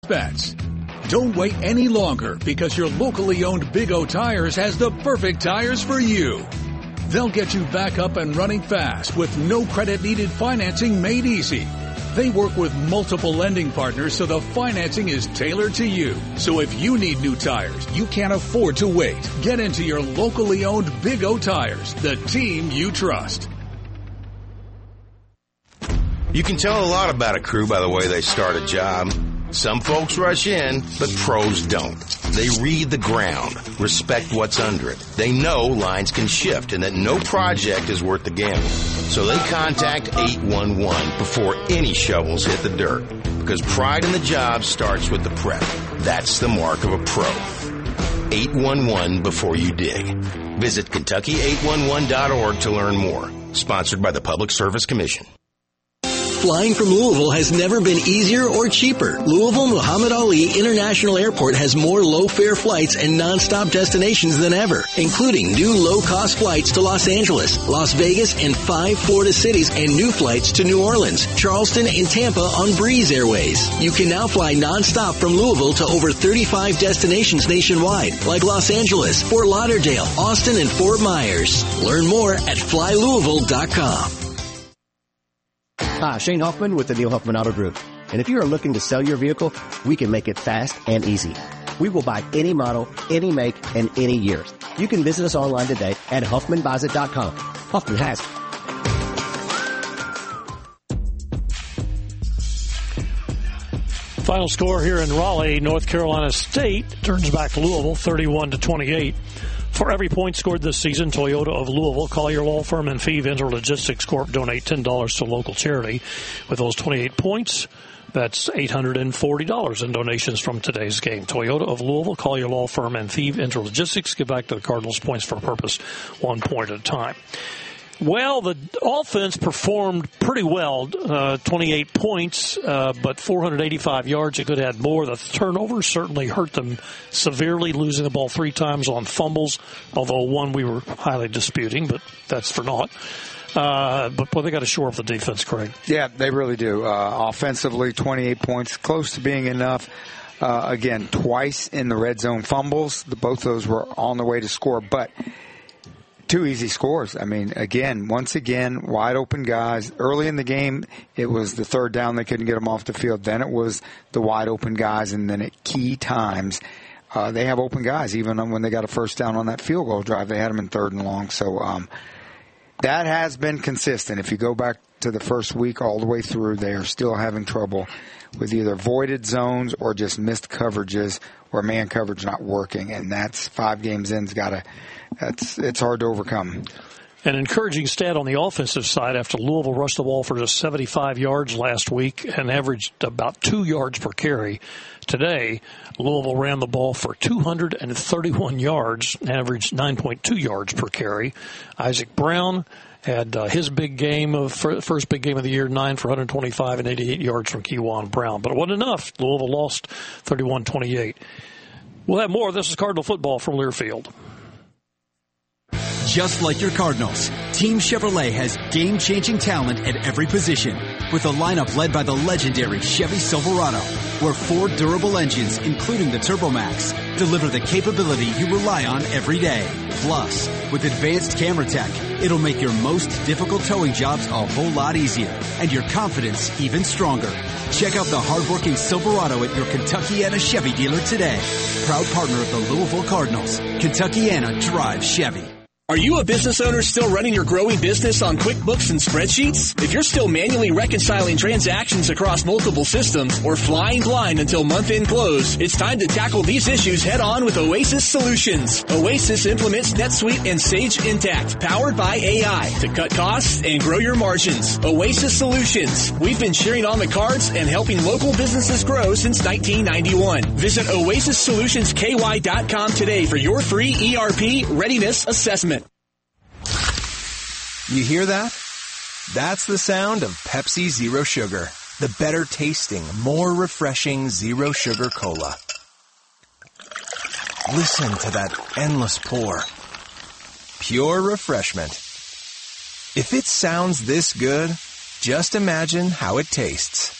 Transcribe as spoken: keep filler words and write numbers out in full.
bets. Don't wait any longer because your locally owned Big O Tires has the perfect tires for you. They'll get you back up and running fast with no credit needed financing made easy. They work with multiple lending partners so the financing is tailored to you. So if you need new tires, you can't afford to wait. Get into your locally owned Big O Tires, the team you trust. You can tell a lot about a crew by the way they start a job. Some folks rush in, but pros don't. They read the ground, respect what's under it. They know lines can shift and that no project is worth the gamble. So they contact eight one one before any shovels hit the dirt. Because pride in the job starts with the prep. That's the mark of a pro. eight one one before you dig. Visit Kentucky eight one one dot org to learn more. Sponsored by the Public Service Commission. Flying from Louisville has never been easier or cheaper. Louisville Muhammad Ali International Airport has more low-fare flights and non-stop destinations than ever, including new low-cost flights to Los Angeles, Las Vegas, and five Florida cities, and new flights to New Orleans, Charleston, and Tampa on Breeze Airways. You can now fly non-stop from Louisville to over thirty-five destinations nationwide, like Los Angeles, Fort Lauderdale, Austin, and Fort Myers. Learn more at fly louisville dot com. Hi, Shane Hoffman with the Neil Huffman Auto Group. And if you are looking to sell your vehicle, we can make it fast and easy. We will buy any model, any make, and any year. You can visit us online today at huffman buys it dot com. Huffman has it. Final score here in Raleigh, North Carolina State turns back Louisville thirty-one to twenty-eight. For every point scored this season, Toyota of Louisville, Collier Law Firm, and Fee Vendor Logistics Corp donate ten dollars to local charity. With those twenty-eight points, that's eight hundred forty dollars in donations from today's game. Toyota of Louisville, Collier Law Firm, and Fee Vendor Logistics give back to the Cardinals points for purpose, one point at a time. Well, the offense performed pretty well, uh, twenty-eight points, uh, but four hundred eighty-five yards. It could have had more. The turnovers certainly hurt them severely, losing the ball three times on fumbles, although one we were highly disputing, but that's for naught. Uh, but, boy, they got to shore up the defense, Craig. Yeah, they really do. Uh, offensively, twenty-eight points, close to being enough. Uh, again, twice in the red zone fumbles. The, both those were on the way to score, but two easy scores. I mean, again, once again, wide open guys. Early in the game, it was the third down. They couldn't get them off the field. Then it was the wide open guys. And then at key times, uh, they have open guys. Even when they got a first down on that field goal drive, they had them in third and long. So um, that has been consistent. If you go back to the first week all the way through, they are still having trouble with either voided zones or just missed coverages or man coverage not working. And that's five games in's got to That's it's hard to overcome. An encouraging stat on the offensive side after Louisville rushed the ball for just seventy-five yards last week and averaged about two yards per carry. Today, Louisville ran the ball for two hundred thirty-one yards, averaged nine point two yards per carry. Isaac Brown had uh, his big game of first big game of the year, nine for one hundred twenty-five and eighty-eight yards from Kejuan Brown. But it wasn't enough. Louisville lost thirty-one twenty-eight. We'll have more. This is Cardinal football from Learfield. Just like your Cardinals, Team Chevrolet has game-changing talent at every position, with a lineup led by the legendary Chevy Silverado, where four durable engines, including the TurboMax, deliver the capability you rely on every day. Plus, with advanced camera tech, it'll make your most difficult towing jobs a whole lot easier, and your confidence even stronger. Check out the hardworking Silverado at your Kentuckiana Chevy dealer today. Proud partner of the Louisville Cardinals, Kentuckiana drives Chevy. Are you a business owner still running your growing business on QuickBooks and spreadsheets? If you're still manually reconciling transactions across multiple systems or flying blind until month-end close, it's time to tackle these issues head-on with Oasis Solutions. Oasis implements NetSuite and Sage Intacct, powered by A I, to cut costs and grow your margins. Oasis Solutions. We've been cheering on the cards and helping local businesses grow since nineteen ninety-one. Visit oasis solutions k y dot com today for your free E R P readiness assessment. You hear that? That's the sound of Pepsi Zero Sugar, the better tasting, more refreshing zero sugar cola. Listen to that endless pour. Pure refreshment. If it sounds this good, just imagine how it tastes.